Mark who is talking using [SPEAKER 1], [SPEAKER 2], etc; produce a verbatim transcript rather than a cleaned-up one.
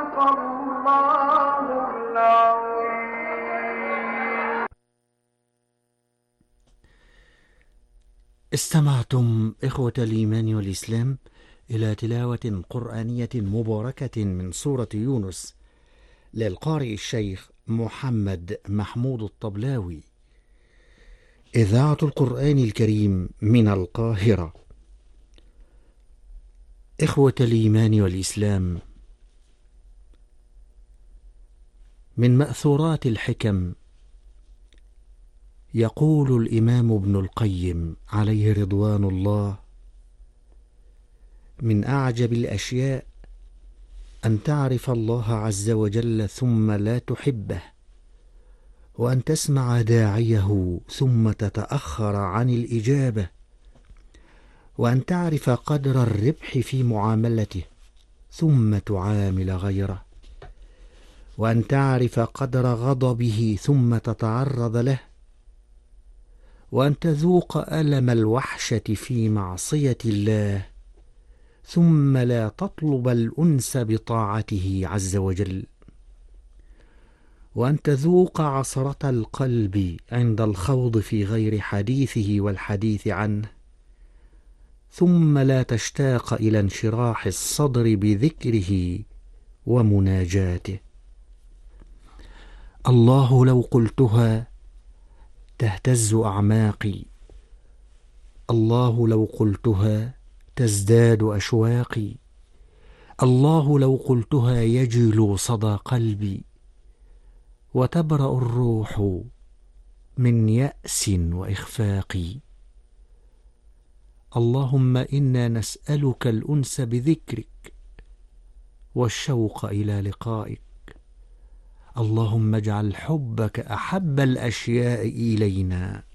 [SPEAKER 1] صدق الله العظيم.
[SPEAKER 2] استمعتم إخوة الإيمان والإسلام إلى تلاوة قرآنية مباركة من سورة يونس للقارئ الشيخ محمد محمود الطبلاوي، إذاعة القرآن الكريم من القاهرة. إخوة الإيمان والإسلام، من مأثورات الحكم يقول الإمام ابن القيم عليه رضوان الله: من أعجب الأشياء أن تعرف الله عز وجل ثم لا تحبه، وأن تسمع داعيه ثم تتأخر عن الإجابة، وأن تعرف قدر الربح في معاملته ثم تعامل غيره، وأن تعرف قدر غضبه ثم تتعرض له، وأن تذوق ألم الوحشة في معصية الله ثم لا تطلب الأنس بطاعته عز وجل، وأن تذوق عصرة القلب عند الخوض في غير حديثه والحديث عنه، ثم لا تشتاق إلى انشراح الصدر بذكره ومناجاته. الله لو قلتها تهتز أعماقي، الله لو قلتها تزداد أشواقي، الله لو قلتها يجلو صدى قلبي، وتبرأ الروح من يأس وإخفاق. اللهم إنا نسألك الأنس بذكرك والشوق إلى لقائك. اللهم اجعل حبك أحب الأشياء إلينا،